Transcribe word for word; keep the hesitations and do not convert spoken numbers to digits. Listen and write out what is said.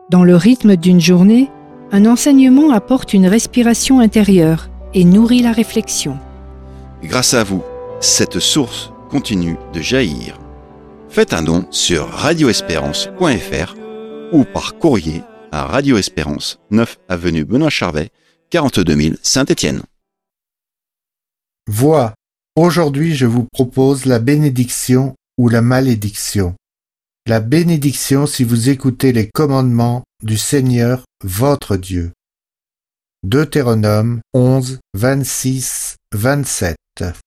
Dans le rythme d'une journée, un enseignement apporte une respiration intérieure et nourrit la réflexion. Grâce à vous, cette source continue de jaillir. Faites un don sur radio espérance point f r ou par courrier à Radio Espérance, neuf avenue Benoît Charvet, quarante-deux mille Saint-Étienne. Voix. Aujourd'hui, je vous propose la bénédiction ou la malédiction. La bénédiction si vous écoutez les commandements du Seigneur, votre Dieu. Deutéronome onze, vingt-six, vingt-sept.